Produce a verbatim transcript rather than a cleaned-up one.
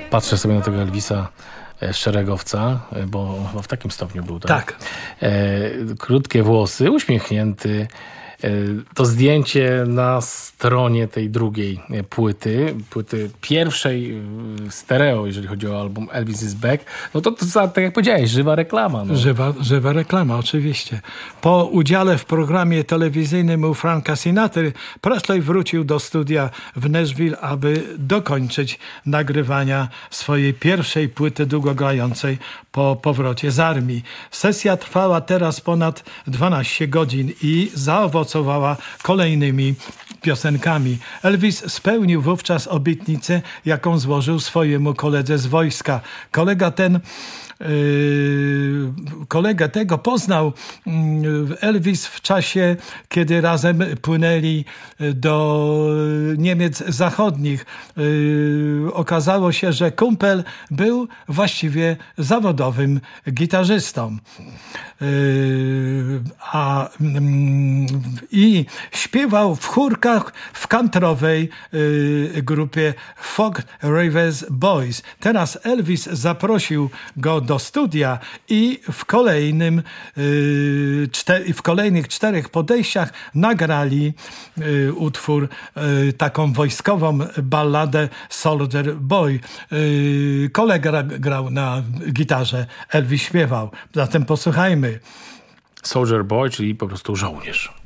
Patrzę sobie na tego Elvisa szeregowca, bo chyba w takim stopniu był, tak? Tak. E, krótkie włosy, uśmiechnięty. To zdjęcie na stronie tej drugiej płyty, płyty pierwszej stereo, jeżeli chodzi o album Elvis is Back, no to, to tak jak powiedziałeś, żywa reklama. No. Żywa, żywa reklama, oczywiście. Po udziale w programie telewizyjnym u Franka Sinatry, Presley wrócił do studia w Nashville, aby dokończyć nagrywania swojej pierwszej płyty długogrającej po powrocie z armii. Sesja trwała teraz ponad dwanaście godzin i zaowocowała kolejnymi piosenkami. Elvis spełnił wówczas obietnicę, jaką złożył swojemu koledze z wojska. Kolega ten Yy, kolegę tego poznał Elvis w czasie, kiedy razem płynęli do Niemiec Zachodnich. Yy, okazało się, że kumpel był właściwie zawodowym gitarzystą. Yy, a, yy, I śpiewał w chórkach w countrywej yy, grupie Folk Rivers Boys. Teraz Elvis zaprosił go do studia i w kolejnym yy, czter- w kolejnych czterech podejściach nagrali yy, utwór, yy, taką wojskową balladę Soldier Boy. Yy, kolega grał na gitarze, Elvis śpiewał. Zatem posłuchajmy. Soldier Boy, czyli po prostu żołnierz.